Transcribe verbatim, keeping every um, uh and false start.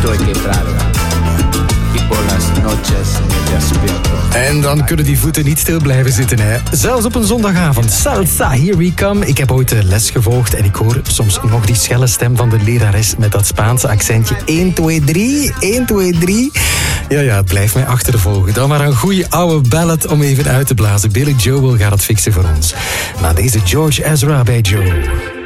soy quebrada y por las noches me despierto. En dan kunnen die voeten niet stil blijven zitten, hè. Zelfs op een zondagavond. Salsa, here we come. Ik heb ooit les gevolgd en ik hoor soms nog die schelle stem van de lerares met dat Spaanse accentje. één, twee, drie, één, twee, drie. Ja, ja, het blijft mij achtervolgen. Dan maar een goede oude ballad om even uit te blazen. Billy Joel gaat het fixen voor ons. Maar deze George Ezra bij Joe.